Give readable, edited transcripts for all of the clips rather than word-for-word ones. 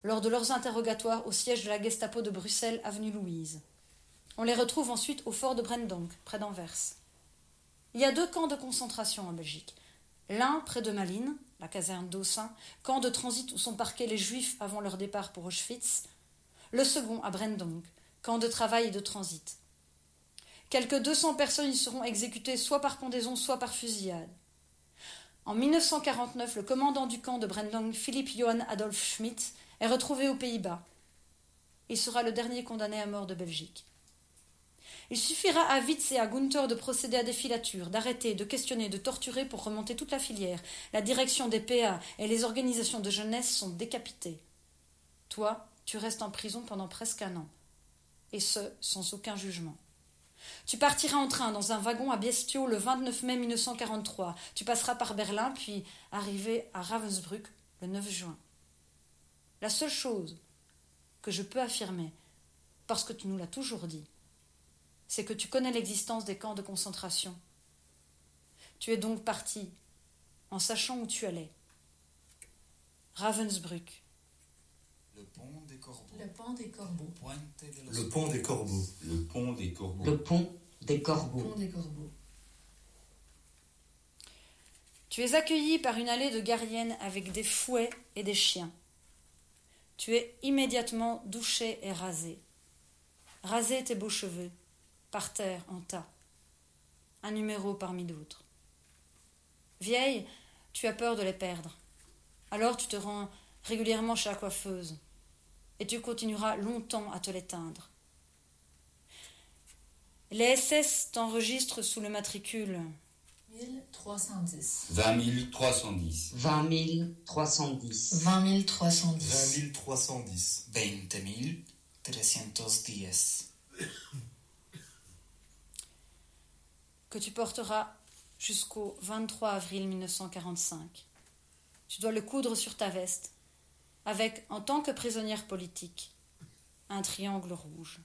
lors de leurs interrogatoires au siège de la Gestapo de Bruxelles, avenue Louise. On les retrouve ensuite au fort de Brendonk, près d'Anvers. Il y a 2 camps de concentration en Belgique. L'un près de Malines, la caserne d'Aussin, camp de transit où sont parqués les Juifs avant leur départ pour Auschwitz. Le second à Brendonk, camp de travail et de transit. Quelques 200 personnes y seront exécutées soit par pendaison, soit par fusillade. En 1949, le commandant du camp de Brendonk, Philipp Johann Adolf Schmidt, est retrouvé aux Pays-Bas. Il sera le dernier condamné à mort de Belgique. Il suffira à Witz et à Gunther de procéder à des filatures, d'arrêter, de questionner, de torturer pour remonter toute la filière. La direction des PA et les organisations de jeunesse sont décapitées. Toi, tu restes en prison pendant presque 1 an. Et ce, sans aucun jugement. Tu partiras en train dans un wagon à Biestio le 29 mai 1943. Tu passeras par Berlin, puis arriver à Ravensbrück le 9 juin. La seule chose que je peux affirmer, parce que tu nous l'as toujours dit, c'est que tu connais l'existence des camps de concentration. Tu es donc parti en sachant où tu allais. Ravensbrück. Le pont des corbeaux. Le pont des corbeaux. Le pont des corbeaux. Le pont des corbeaux. Le pont des corbeaux. Le pont des corbeaux. Tu es accueilli par une allée de gardiennes avec des fouets et des chiens. Tu es immédiatement douché et rasé. Rasé tes beaux cheveux, par terre, en tas. Un numéro parmi d'autres. Vieille, tu as peur de les perdre. Alors tu te rends régulièrement chez la coiffeuse. Et tu continueras longtemps à te les teindre. Les SS t'enregistrent sous le matricule 1310. 20 310. 20 310. 20 310. 20 310. 20 310. Que tu porteras jusqu'au 23 avril 1945. Tu dois le coudre sur ta veste, avec, en tant que prisonnière politique, un triangle rouge.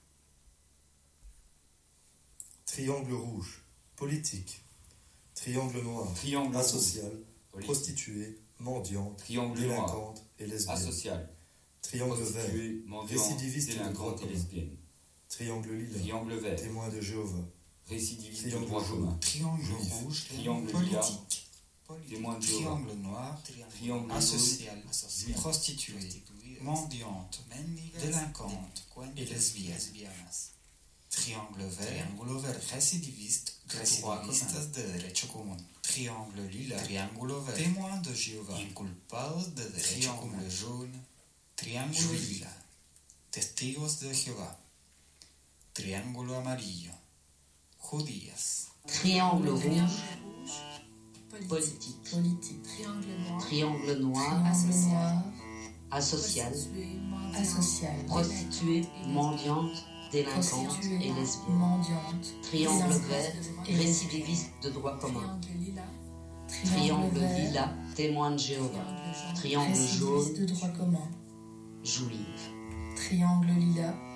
Triangle rouge, politique. Triangle noir, Triangle asocial, rouge, prostituée, mendiante, Triangle délinquante noir, et lesbienne. asocial. Triangle vert, Prostituée, mendiante, récidiviste de droit délinquante et commun. lesbienne. Triangle lilas, Triangle vert, témoin de Jéhovah. récidiviste de Triangle droit jaune. commun. Triangle Juif. rouge. Triangle politique. Témoin de Jéhovah. Triangle noir. Triangle Asocial. jaune, Prostituée. Mendiante. Délinquante et lesbienne. Triangle vert. Récidiviste de droit commun. Triangle lilas. Témoin de Jéhovah. Triangle jaune. Triangle lilas. Testigos de Jehová. Triángulo amarillo. Judías. Triangle rouge, Politique. politique. Triangle noir. Triangle noir, Asocial. asocial, Asocial. prostituée, mendiante, délinquante Prostituée, et lesbienne. mendiante. Triangle délinquante vert, et récidiviste de droit commun. Triangle Triangle vert. lilas, témoin de Jéhovah. Triangle Récidiviste jaune, de droit commun. juive. Triangle lilas.